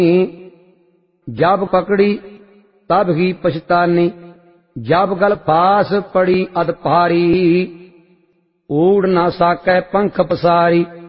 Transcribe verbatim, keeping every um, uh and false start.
जब पकड़ी तब ही पछतानी, जब गल फास पड़ी अध भारी, उड़ ना साकै पंख पसारी।